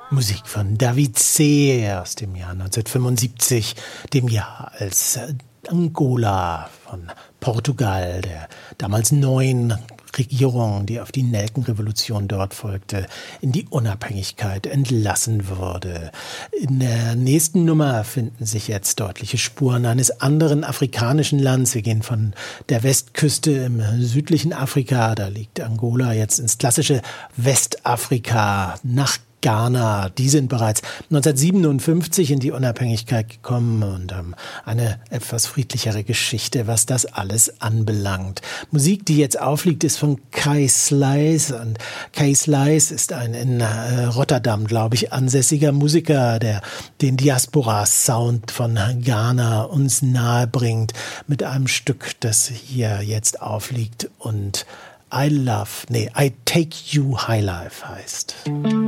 Musik von David C. aus dem Jahr 1975, dem Jahr als Angola von Portugal, der damals neuen Regierung, die auf die Nelkenrevolution dort folgte, in die Unabhängigkeit entlassen wurde. In der nächsten Nummer finden sich jetzt deutliche Spuren eines anderen afrikanischen Landes. Wir gehen von der Westküste im südlichen Afrika, da liegt Angola, jetzt ins klassische Westafrika, nach Ghana. Die sind bereits 1957 in die Unabhängigkeit gekommen und haben eine etwas friedlichere Geschichte, was das alles anbelangt. Musik, die jetzt aufliegt, ist von Kay Slice. Und Kay Slice ist ein in Rotterdam, glaube ich, ansässiger Musiker, der den Diaspora-Sound von Ghana uns nahe bringt mit einem Stück, das hier jetzt aufliegt und I Take You High Life heißt.